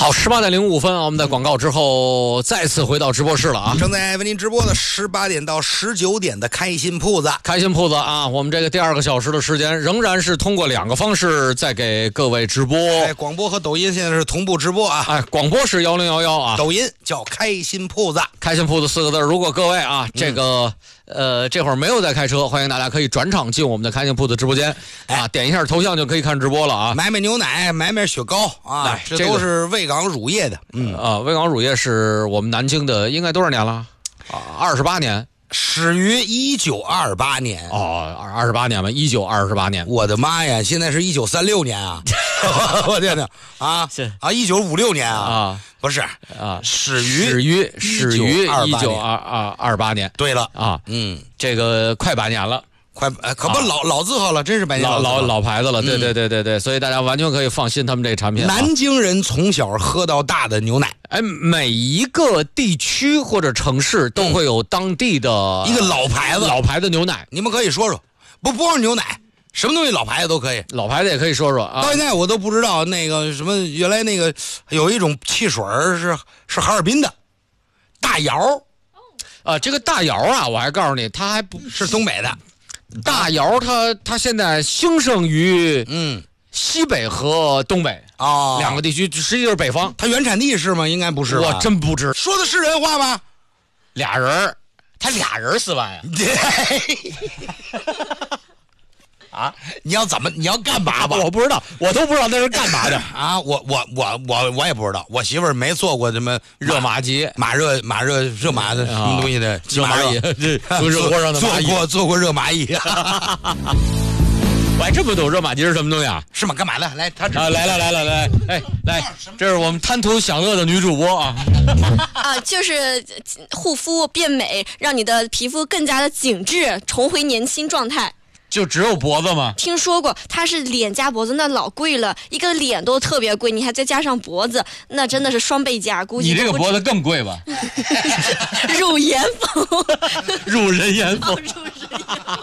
好，18:05啊，我们在广告之后再次回到直播室了啊！ 正在为您直播的18点到19点的开心铺子， 开心铺子啊！我们这个第2个小时的时间仍然是通过2个方式在给各位直播。 广播和抖音现在是同步直播啊！ 广播是1011啊， 抖音叫开心铺子， 开心铺子4个字。如果各位啊，这个这会儿没有在开车，欢迎大家可以转场进我们的开心铺子直播间啊，点一下头像就可以看直播了啊！ 买牛奶，买雪糕啊，这都是卫岗乳业的。 卫岗乳业是我们南京的，应该多少年了？28年。 始于1928年 28年吧，1928年。 我的妈呀，现在是1936年啊！我天哪！1956年啊！不是始于 1928年。 对了啊，这个快100年了。 可不老字号了，真是100年老牌子了，对，所以大家完全可以放心他们这产品。 南京人从小喝到大的牛奶， 每一个地区或者城市都会有当地的一个老牌的牛奶。 你们可以说说，不光是牛奶，什么东西老牌子都可以， 老牌子也可以说说啊。 到现在我都不知道那个什么，原来那个有一种汽水是哈尔滨的大窑， 这个大窑啊，我还告诉你，它还不是东北的。 大窑它现在兴盛于西北和东北2个地区，实际就是北方。 它原产地是吗？应该不是吧？ 我真不知。 说的是人话吗？ 俩人，他俩人4万呀！ 啊！你要干嘛吧？ 我不知道，我都不知道那是干嘛的啊！我也不知道。我媳妇儿没做过什么热玛吉、 热玛的什么东西的热蚂蚁，热锅上的蚂蚁， 做过热蚂蚁。 我还这么懂热玛吉是什么东西啊？ 是吗？干嘛的？来， 来，这是我们贪图享乐的女主播啊！ 就是护肤变美，让你的皮肤更加的紧致，重回年轻状态。 就只有脖子吗？ 听说过，它是脸加脖子，那老贵了，一个脸都特别贵，你还再加上脖子，那真的是双倍价。估计你这个脖子更贵吧？ 入颜风， 入人颜风。